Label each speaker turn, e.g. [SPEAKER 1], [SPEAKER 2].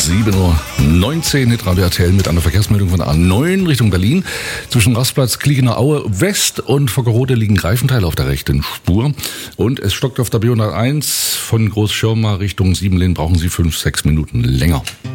[SPEAKER 1] 7:19 Uhr, Hitradio RTL mit einer Verkehrsmeldung von A9 Richtung Berlin. Zwischen Rastplatz Kliegener Aue West und Vockerode liegen Reifenteile auf der rechten Spur. Und es stockt auf der B101 von Großschirma Richtung Siebenlehn, brauchen Sie 5-6 Minuten länger.